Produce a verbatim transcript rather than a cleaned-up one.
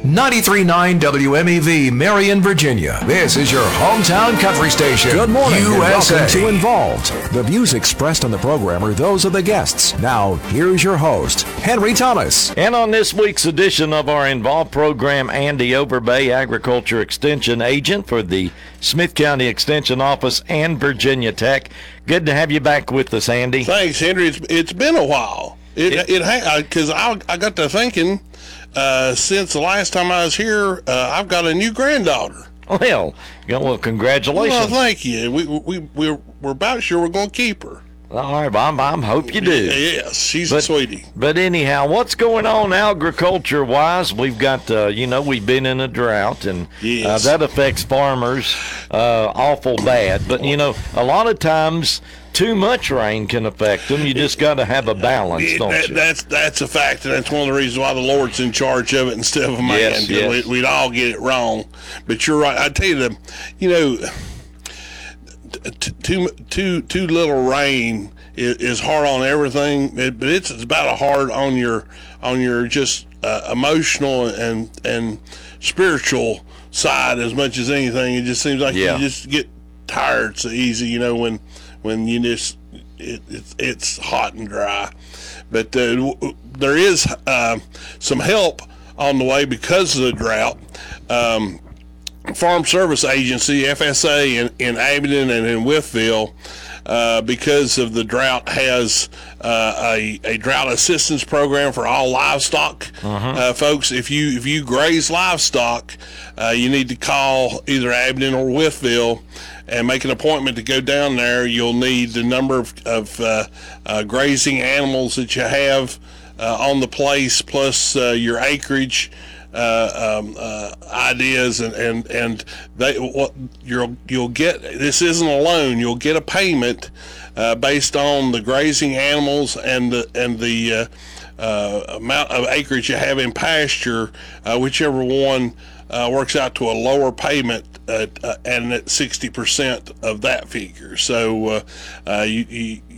ninety-three point nine W M E V, Marion, Virginia. This is your hometown country station. Good morning U S A. and welcome to Involved. The views expressed on the program are those of the guests. Now, here's your host, Henry Thomas. And on this week's edition of our Involved program, Andy Overbay, Agriculture Extension Agent for the Smith County Extension Office and Virginia Tech. Good to have you back with us, Andy. Thanks, Henry. It's, it's been a while. It it, it because I I got to thinking. Uh, since the last time I was here, uh, I've got a new granddaughter. Well, well, congratulations. Well, thank you. We we we're, we're about sure we're going to keep her. All right, I'm, I'm hope you do. Yes, she's but, a sweetie. But anyhow, what's going on agriculture-wise? We've got, uh, you know, we've been in a drought, and yes. uh, that affects farmers uh, awful bad. But, you know, a lot of times too much rain can affect them. You just got to have a balance, it, don't that, you? That's that's a fact, and that's one of the reasons why the Lord's in charge of it instead of a man. Yes, yes. We, we'd all get it wrong. But you're right. I tell you, the, you know, t- too too too little rain is, is hard on everything, it, but it's, it's about hard on your on your just uh, emotional and and spiritual side as much as anything. It just seems like yeah. you just get tired so easy, you know, when. when you just it, it's it's hot and dry. But uh, there is uh, some help on the way because of the drought. Um, Farm Service Agency, F S A, in, in Abingdon and in Wytheville, uh, because of the drought, has uh, a, a drought assistance program for all livestock uh-huh. uh, folks. If you if you graze livestock, uh, you need to call either Abingdon or Wytheville and make an appointment to go down there. You'll need the number of, of uh, uh, grazing animals that you have uh, on the place, plus uh, your acreage uh, um, uh, ideas, and and and they what you'll you'll get. This isn't a loan. You'll get a payment uh, based on the grazing animals and the and the uh, uh, amount of acreage you have in pasture, uh, whichever one uh, works out to a lower payment. Uh, uh, and at sixty percent of that figure. So uh, uh, you, you